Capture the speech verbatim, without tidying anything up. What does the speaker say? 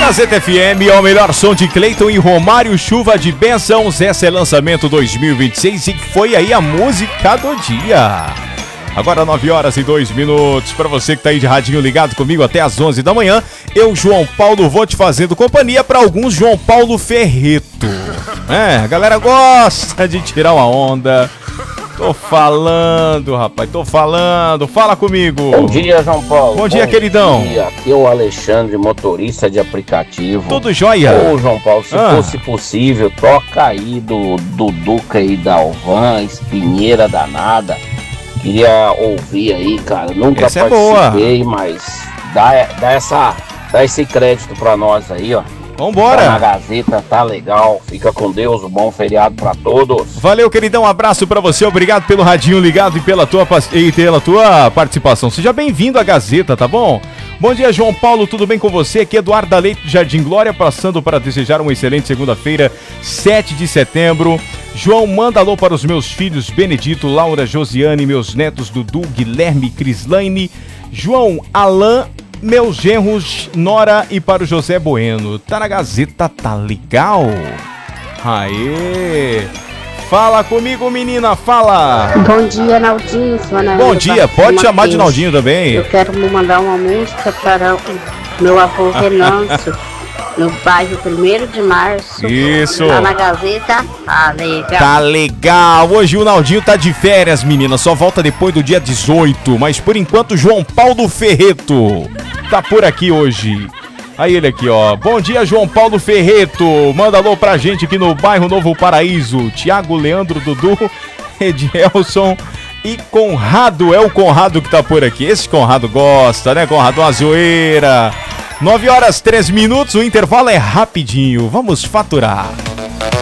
Gazeta F M é o melhor som de Cleiton e Romário, chuva de bênçãos. Esse é lançamento dois mil e vinte e seis e foi aí a música do dia. Agora nove horas e dois minutos. Para você que tá aí de radinho ligado comigo até as onze da manhã, eu, João Paulo, vou te fazendo companhia. Para alguns, João Paulo Ferreto. É, a galera gosta de tirar uma onda. Tô falando, rapaz, tô falando. Fala comigo. Bom dia, João Paulo. Bom dia, Bom queridão. Dia. Aqui é o Alexandre, motorista de aplicativo. Tudo jóia? Ô, João Paulo, se ah. fosse possível, toca aí do, do Duca e da Alvan, Espinheira Danada. Queria ouvir aí, cara. Nunca essa participei, é boa. Mas dá, dá, essa, dá esse crédito pra nós aí, ó. Vambora! Tá na Gazeta, tá legal. Fica com Deus, um bom feriado pra todos. Valeu, queridão, um abraço pra você. Obrigado pelo radinho ligado e pela tua, e pela tua participação. Seja bem-vindo à Gazeta, tá bom? Bom dia, João Paulo, tudo bem com você? Aqui é Eduardo da Leite do Jardim Glória, passando para desejar uma excelente segunda-feira, sete de setembro. João, manda alô para os meus filhos Benedito, Laura, Josiane, meus netos Dudu, Guilherme, Crislaine, João, Alain, meus genros Nora e para o José Bueno. Tá na Gazeta, tá legal? Aê! Fala comigo, menina, fala! Bom dia, Naldinho. Bom dia, pode chamar de Naldinho também. Eu quero mandar uma música para o meu avô Renâncio, no bairro primeiro de março. Isso! Lá na Gazeta, tá legal. Tá legal! Hoje o Naldinho tá de férias, menina, só volta depois do dia dezoito. Mas por enquanto, João Paulo Ferreto tá por aqui hoje. Aí ele aqui, ó. Bom dia, João Paulo Ferreto. Manda alô pra gente aqui no bairro Novo Paraíso. Tiago, Leandro, Dudu, Edielson e Conrado. É o Conrado que tá por aqui. Esse Conrado gosta, né, Conrado? Uma zoeira. nove horas, três minutos. O intervalo é rapidinho. Vamos faturar.